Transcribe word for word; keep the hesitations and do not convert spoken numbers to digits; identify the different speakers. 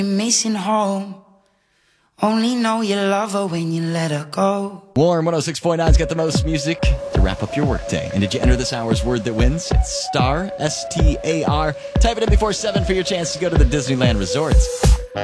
Speaker 1: Missing home. Only know you love her when you let her go.
Speaker 2: Warm one oh six point nine's got the most music to wrap up your workday. And did you enter this hour's word that wins? It's STAR, S T A R. Type it in before seven for your chance to go to the Disneyland Resorts.